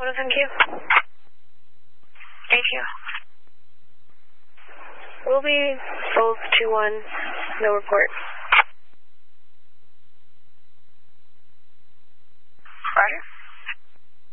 photos in queue. Thank you. We'll be both 2-1, no report. Roger.